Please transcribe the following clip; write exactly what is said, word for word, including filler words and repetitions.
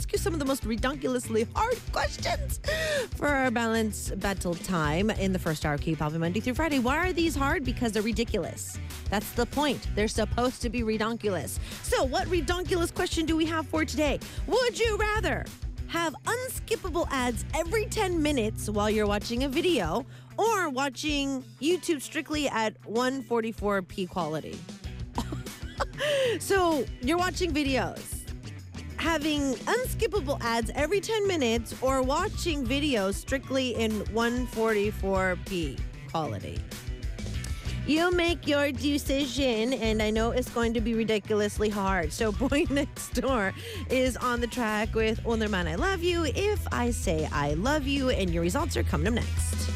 ask you some of the most redonkulously hard questions for our balance battle time in the first hour. K-pop Monday through Friday. Why are these hard? Because they're ridiculous. That's the point. They're supposed to be redonkulous. So what redonkulous question do we have for today? Would you rather have unskippable ads every ten minutes while you're watching a video or watching YouTube strictly at one forty-four p quality? So you're watching videos, having unskippable ads every ten minutes or watching videos strictly in one forty-four p quality. You make your decision, and I know it's going to be ridiculously hard. So Boy Next Door is on the track with Onerman I Love You, If I Say I Love You, and your results are coming up next.